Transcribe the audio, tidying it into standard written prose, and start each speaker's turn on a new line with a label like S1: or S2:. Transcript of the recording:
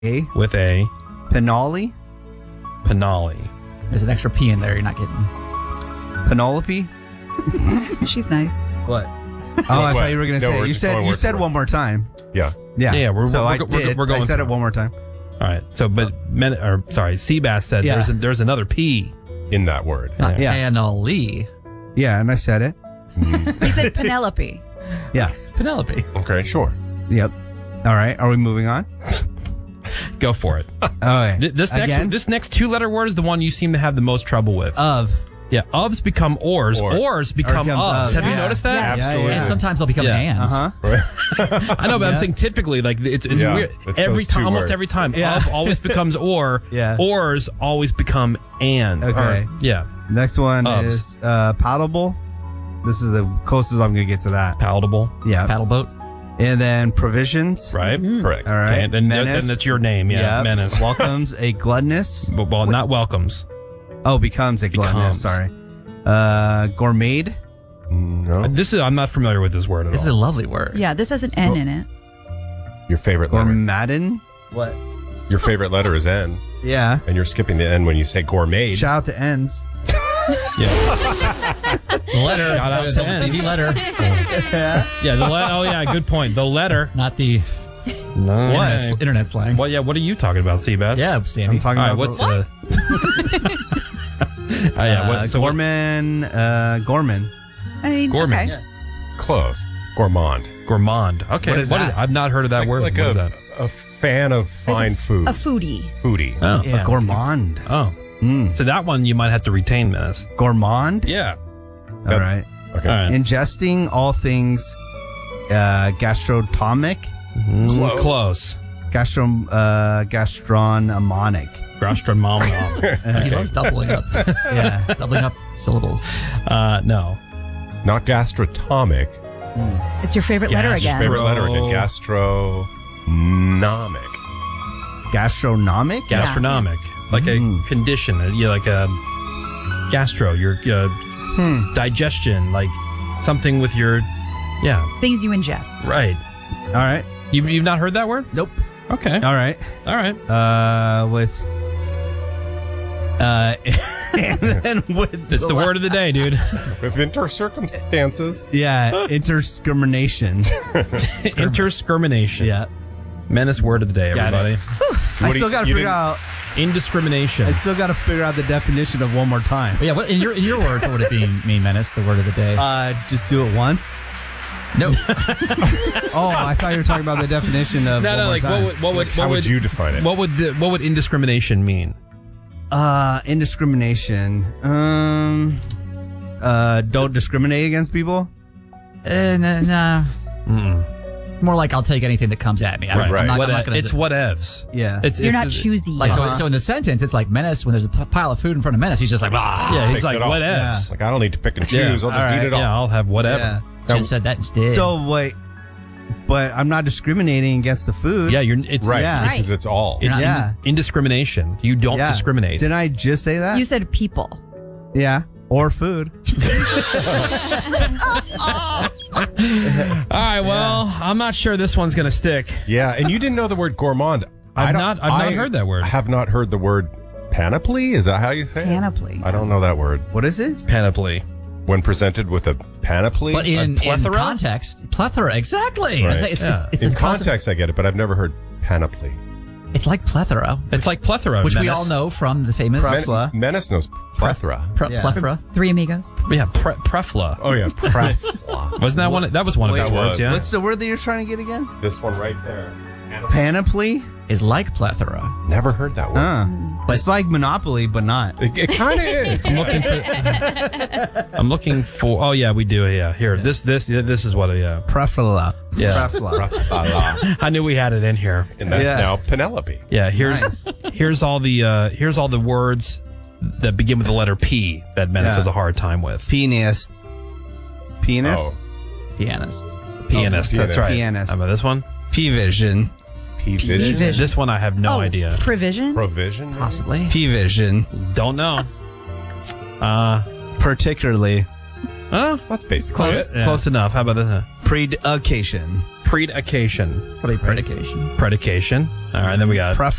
S1: With a
S2: Penali.
S1: Penali.
S3: There's an extra P in there you're not getting.
S2: Penelope.
S4: She's nice.
S2: What? Oh, I thought you were going to say. You said one more time.
S5: Yeah.
S1: Yeah, we're
S2: I
S1: going
S2: said
S1: through
S2: it one more time.
S1: All right. So, but Seabass said there's another P
S5: in that word.
S3: It's not
S2: Yeah.
S3: Annalie.
S2: Yeah, and I said it.
S4: He said Penelope.
S2: Yeah.
S3: Penelope.
S5: Okay, sure.
S2: Yep. All right. Are we moving on?
S1: Go for it.
S2: Okay.
S1: This next two-letter word is the one you seem to have the most trouble with.
S2: Of.
S1: Yeah, ofs become ors. Ors become ofs. Have you noticed that?
S4: Yeah.
S5: Absolutely.
S3: And sometimes they'll become ands.
S1: I know, but I'm saying typically, like it's weird.
S5: It's
S1: Every
S5: those two
S1: time, almost
S5: words.
S1: every time,
S2: Yeah.
S1: of always becomes or.
S2: Yeah.
S1: Ors always become and.
S2: Okay.
S1: Yeah.
S2: Next one
S1: Ofs.
S2: is palatable. This is the closest I'm going to get to that.
S1: Palatable.
S2: Yeah.
S3: Paddle boat.
S2: And then provisions.
S1: Right.
S5: Correct.
S2: All right.
S1: Okay, then
S2: Menace.
S1: that's your name. Yeah.
S2: Yep.
S1: Menace.
S2: Welcomes a gluttonous.
S1: Well, not welcomes.
S2: Oh, becomes a gluttonous.
S1: Becomes.
S2: Sorry. Gourmet.
S5: No.
S1: I'm not familiar with this word at
S3: This is a
S1: all.
S3: lovely word.
S4: Yeah, this has an N in it.
S5: Your favorite letter.
S2: Gourmadin. What?
S5: Your favorite letter is N,
S2: Yeah.
S5: and you're skipping the N when you say gourmet.
S2: Shout out to ends.
S3: The letter.
S1: Shout out to ends.
S3: The letter.
S1: Yeah. The letter. Oh yeah. Good point. The letter.
S3: Not the
S1: No.
S3: internet slang.
S1: What? Yeah. What are you talking about, Seabass?
S3: Yeah, Sammy.
S2: I'm talking
S1: All right.
S2: about
S1: What's
S2: Gorman.
S4: I mean,
S1: Gourmet.
S4: okay.
S5: Close. Gourmand.
S1: Gourmand. Okay.
S2: What is that?
S1: I've not heard of that word.
S5: Like
S1: What is that?
S5: a fan of fine food.
S4: A foodie.
S5: Foodie.
S1: Oh.
S2: A gourmand.
S1: Oh. So that one you might have to retain, Menace.
S2: Gourmand.
S1: Yeah.
S2: All right.
S5: Okay.
S1: All right.
S2: Ingesting all things gastrotomic.
S1: Close.
S2: Gastronomic.
S1: Gastronomic.
S3: He loves doubling up.
S2: Yeah.
S3: Doubling up syllables.
S1: No.
S5: Not gastrotomic.
S4: It's your favorite letter
S1: Gas-
S4: again.
S5: Favorite letter again. Gastronomic.
S2: Gastronomic.
S1: Gastronomic. Like a condition. Like a gastro. Your digestion. Like something with your. Yeah.
S4: Things you ingest.
S1: Right.
S2: All right.
S1: You've not heard that word?
S2: Nope.
S1: Okay.
S2: All right.
S1: All right.
S2: With. And then with.
S1: It's the word of the day, dude.
S5: With intercircumstances.
S2: Yeah. Interdiscrimination.
S1: Interscrimination.
S2: Yeah.
S1: Menace word of the day,
S2: Got
S1: everybody.
S2: I still got to figure out.
S1: Indiscrimination.
S2: I still got to figure out the definition of one more time.
S3: But yeah, what, in your words, what would it mean, Menace? The word of the day.
S2: Just do it once.
S3: No.
S2: Oh, I thought you were talking about the definition of.
S1: No,
S2: one more
S1: like
S2: time.
S5: How would you define it?
S1: What would indiscrimination mean?
S2: Indiscrimination. Don't discriminate against people.
S3: Nah. More like I'll take anything that comes at me. I'm not gonna
S1: It's whatevs.
S2: Yeah.
S4: You're not choosy.
S3: Like so in the sentence, it's like Menace. When there's a pile of food in front of Menace, he's just like,
S1: Yeah, he's
S5: takes
S1: like
S5: it all.
S1: whatevs.
S5: Like, I don't need to pick and choose. I'll just eat it all.
S1: Yeah, I'll have whatever.
S2: Yeah.
S3: should have said that instead.
S2: So wait, but I'm not discriminating against the food.
S1: Yeah, it's
S5: Right.
S2: Yeah.
S5: It's all.
S1: It's
S2: Yeah.
S1: indiscrimination. You don't
S2: Yeah.
S1: discriminate.
S2: Didn't I just say that?
S4: You said people.
S2: Yeah. Or food.
S1: All right, well, I'm not sure this one's going to stick.
S5: Yeah, and you didn't know the word gourmand.
S1: I've not heard that word.
S5: I have not heard the word panoply. Is that how you say it?
S4: Panoply.
S5: I don't know that word.
S2: What is it?
S1: Panoply.
S5: When presented with a panoply.
S3: but in
S1: plethora?
S3: context, plethora, exactly.
S5: Right.
S3: It's
S5: in
S3: a
S5: context, I get it, but I've never heard panoply.
S3: It's like plethora,
S1: It's like plethora.
S3: which we
S1: Menace.
S3: all know from the famous
S2: Prefla.
S5: Menace knows plethora.
S2: Yeah.
S3: plethora.
S4: Three amigos.
S1: Yeah, prefla.
S5: Oh yeah, plethora.
S1: Wasn't that one? That was one of
S2: Wait,
S1: his words, yeah.
S2: What's the word that you're trying to get again?
S5: This one right there.
S2: Panoply?
S3: Is like plethora.
S5: Never heard that word.
S3: But-
S2: It's like Monopoly, but not.
S5: It kind of is.
S1: I'm looking for. Oh yeah, we do. Yeah, here. This is what. Yeah.
S2: Prefla.
S1: Yeah.
S2: Prefla.
S1: I knew we had it in here.
S5: And that's
S2: Yeah.
S5: now Penelope.
S1: Yeah. Here's all the words that begin with the letter P that Menace
S2: Yeah.
S1: has a hard time with.
S2: Penis. Penis?
S5: Oh,
S3: Pianist.
S1: Pianist. That's right.
S2: Pianist.
S1: How about this one?
S2: P-Vision.
S5: P-Vision.
S4: P-Vision.
S1: This one I have no idea.
S4: Provision.
S5: Provision. maybe?
S3: Possibly.
S2: P-Vision.
S1: Don't know.
S2: Particularly.
S1: Oh,
S5: That's basically
S1: close.
S5: it.
S1: Close enough. How about this?
S2: Predication.
S1: Predication.
S3: Probably predication.
S1: Predication. All right, then we got